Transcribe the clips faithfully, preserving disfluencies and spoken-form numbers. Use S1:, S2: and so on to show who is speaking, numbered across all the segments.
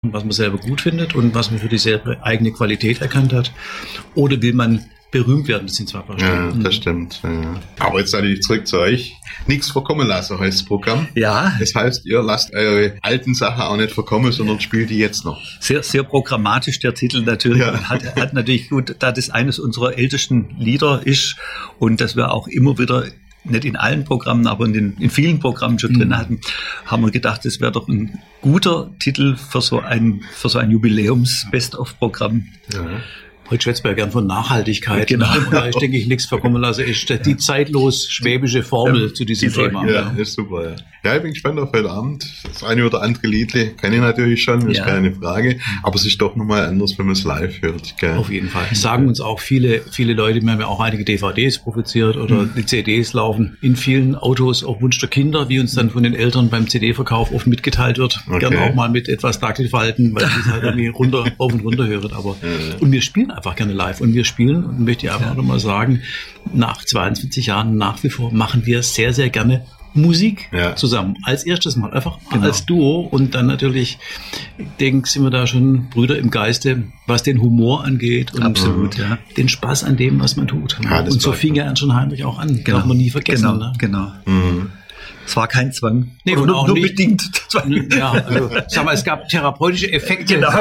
S1: was man selber gut findet und was man für die selber eigene Qualität erkannt hat? Oder will man berühmt werden? Das sind zwei Paar
S2: Ja, das stimmt. Ja. Aber jetzt natürlich zurück zu euch. Nichts verkommen lassen heißt das Programm.
S1: Ja.
S2: Das heißt, ihr lasst eure alten Sachen auch nicht verkommen, sondern spielt die jetzt noch.
S1: Sehr, sehr programmatisch der Titel natürlich. Ja. Hat, hat natürlich gut, da das eines unserer ältesten Lieder ist und dass wir auch immer wieder, nicht in allen Programmen, aber in, den, in vielen Programmen schon drin hatten, haben wir gedacht, das wäre doch ein guter Titel für so ein, für so ein Jubiläums-Best-of-Programm.
S2: Ja.
S1: Heute schwätzt man ja gern von Nachhaltigkeit.
S2: Genau.
S1: Und da ist, denke ich, nichts verkommen lassen. Ist die zeitlos schwäbische Formel ja, zu diesem
S2: dieser,
S1: Thema.
S2: Ja, ja, ist super, ja. Ja, ich bin gespannt auf heute Abend. Das eine oder andere Liedle kenne ich natürlich schon, ist ja. keine Frage. Aber es ist doch nochmal anders, wenn man es live hört. Gell?
S1: Auf jeden Fall. Das sagen uns auch viele, viele Leute. Wir haben ja auch einige D V Ds produziert oder mhm. die C Ds laufen in vielen Autos auf Wunsch der Kinder, wie uns dann von den Eltern beim C D-Verkauf oft mitgeteilt wird. Okay. Gerne auch mal mit etwas Dackelfalten, weil ich halt irgendwie runter, auf und runter höre. Aber, ja. Und wir spielen einfach gerne live. Und wir spielen, und möchte ich einfach ja. nochmal sagen, nach zweiundzwanzig Jahren nach wie vor machen wir sehr, sehr gerne Musik ja. zusammen. Als erstes Mal, einfach genau. als Duo. Und dann natürlich, ich denke, sind wir da schon Brüder im Geiste, was den Humor angeht und
S2: Absolut,
S1: ja. den Spaß an dem, was man tut.
S2: Ja,
S1: und so fing ja Ernst und Heinrich auch an.
S2: Genau.
S1: Darf man nie vergessen.
S3: Genau,
S1: ne?
S3: genau.
S2: Mhm.
S3: Es war kein Zwang.
S1: Nee,
S3: und
S1: und auch
S3: nur
S1: nicht
S3: bedingt.
S1: Ja, also, sag mal, es gab therapeutische Effekte, genau.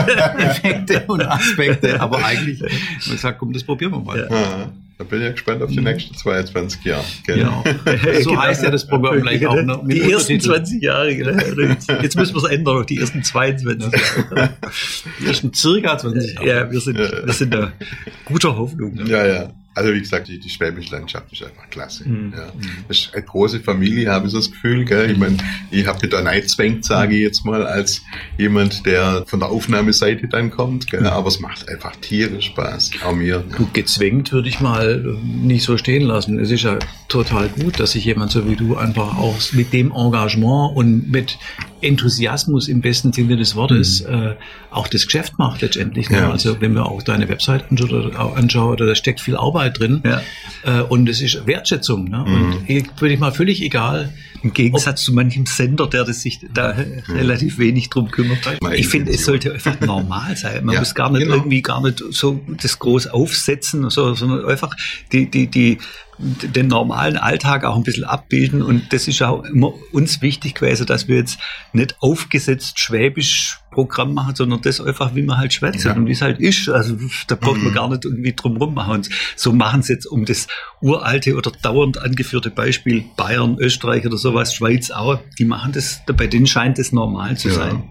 S1: Effekte und Aspekte, aber eigentlich, man sagt, komm, das probieren wir mal.
S2: Ja. Da bin ich ja gespannt auf die nächsten zweiundzwanzig Jahre.
S1: Genau. So
S3: genau.
S1: heißt ja das Programm gleich auch. Ne?
S3: Die ersten zwanzig Jahre, genau. Jetzt müssen wir es ändern, die ersten zweiundzwanzig Jahre.
S1: Die ersten circa zwanzig Jahre.
S3: Ja, wir sind, wir sind da guter Hoffnung. Ne?
S2: Ja, ja. Also wie gesagt, die, die schwäbische Landschaft ist einfach klasse.
S3: Mhm.
S2: Ja. Das ist eine große Familie, habe ich so das Gefühl. Gell? Ich meine, ich habe da nicht zwängt, sage ich jetzt mal, als jemand, der von der Aufnahmeseite dann kommt. Gell? Aber es macht einfach tierisch Spaß, auch mir.
S1: Gut, gezwängt würde ich mal nicht so stehen lassen. Es ist ja total gut, dass sich jemand so wie du einfach auch mit dem Engagement und mit Enthusiasmus im besten Sinne des Wortes mhm. äh, auch das Geschäft macht letztendlich. Ne?
S2: Ja.
S1: Also wenn wir auch deine Website anschauen, da steckt viel Arbeit drin ja. äh, und es ist Wertschätzung. Ne? Mhm. Und würde ich mal völlig egal.
S3: Im Gegensatz zu manchem Sender, der das sich da mhm. relativ wenig drum kümmert. Ich finde, es sollte einfach normal sein. Man ja, muss gar nicht genau. irgendwie gar nicht so das groß aufsetzen, so, sondern einfach die, die, die den normalen Alltag auch ein bisschen abbilden. Und das ist auch immer uns wichtig gewesen, dass wir jetzt nicht aufgesetzt schwäbisch Programm machen, sondern das einfach, wie man halt schwätzt ja. und wie es halt ist. Also da braucht man mhm. gar nicht irgendwie drum rum machen. Und so machen sie jetzt um das uralte oder dauernd angeführte Beispiel Bayern, Österreich oder sowas, Schweiz auch, die machen das, bei denen scheint das normal zu ja. sein.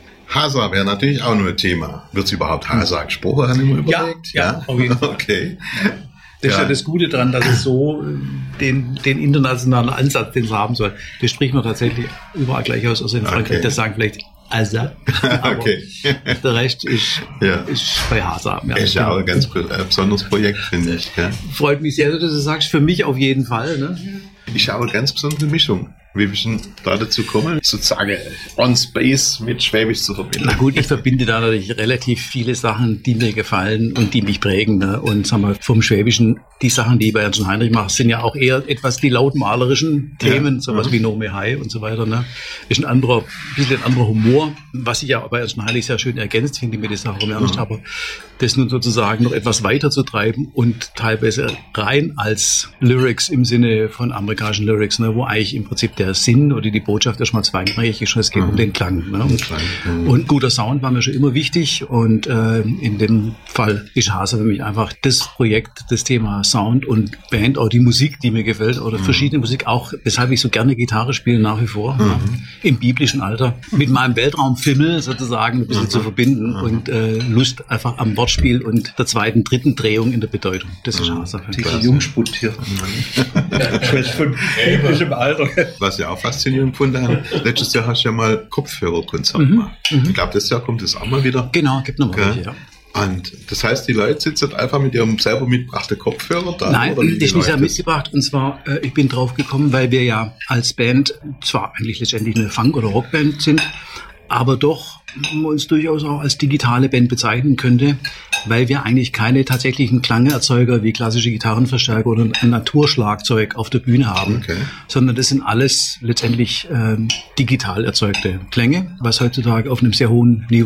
S2: Hasa wäre natürlich auch nur ein Thema. Wird es überhaupt Hasa gesprochen, haben wir überlegt?
S1: Ja, ja, auf jeden Fall.
S2: Okay.
S1: Das ist
S2: ja.
S1: ja das Gute dran, dass es so den, den internationalen Ansatz, den es haben soll, das spricht man tatsächlich überall gleich aus. Also in Frankreich, okay. das sagen vielleicht Asa, aber
S2: okay.
S1: der Rest ist,
S2: ja.
S1: ist bei Hasa.
S2: Ja, ist ja auch ein ganz äh, besonderes Projekt, finde ich. Ja.
S1: Freut mich sehr, dass du das sagst. Für mich auf jeden Fall. Ne?
S2: Ist auch eine ganz besondere Mischung. Wie bist du da dazu gekommen, sozusagen on Space mit Schwäbisch zu verbinden?
S1: Na gut, ich verbinde da natürlich relativ viele Sachen, die mir gefallen und die mich prägen. Ne? Und sagen wir, vom Schwäbischen, die Sachen, die ich bei Ernst und Heinrich mache, sind ja auch eher etwas die lautmalerischen Themen, ja. sowas mhm. wie Nome Hai und so weiter. Ne? Ist ein anderer, ein bisschen ein anderer Humor, was sich ja bei Ernst und Heinrich sehr schön ergänzt, finde ich mir das auch im Ernst. Mhm. Aber das nun sozusagen noch etwas weiter zu treiben und teilweise rein als Lyrics im Sinne von amerikanischen Lyrics, ne? wo eigentlich im Prinzip der Sinn oder die Botschaft erstmal zweigleisig ist, es geht mhm. um den Klang. Ne? Und, mhm. und guter Sound war mir schon immer wichtig und äh, in dem Fall ist Hasa für mich einfach das Projekt, das Thema Sound und Band, auch die Musik, die mir gefällt oder mhm. verschiedene Musik, auch weshalb ich so gerne Gitarre spiele nach wie vor, mhm. ne? im biblischen Alter, mit meinem Weltraumfimmel sozusagen ein bisschen mhm. zu verbinden mhm. und äh, Lust einfach am Wortspiel und der zweiten, dritten Drehung in der Bedeutung. Das ist Hasa für mich.
S3: Diese Jungspund hier. Von biblischem Alter.
S2: Was ich auch faszinierend gefunden habe, letztes Jahr hast du ja mal Kopfhörerkonzert
S1: mhm.
S2: gemacht.
S1: Mhm.
S2: Ich glaube, das Jahr kommt das auch mal wieder.
S1: Genau, gibt noch mal welche, ja.
S2: Und das heißt, die Leute sitzen einfach mit ihrem selber mitgebrachten Kopfhörer da?
S1: Nein,
S2: oder wie
S1: das ist nicht sehr mitgebracht. Und zwar, äh, ich bin drauf gekommen, weil wir ja als Band zwar eigentlich letztendlich eine Funk- oder Rockband sind, aber doch man uns durchaus auch als digitale Band bezeichnen könnte, weil wir eigentlich keine tatsächlichen Klangerzeuger wie klassische Gitarrenverstärker oder ein Naturschlagzeug auf der Bühne haben, okay. sondern das sind alles letztendlich ähm, digital erzeugte Klänge, was heutzutage auf einem sehr hohen Niveau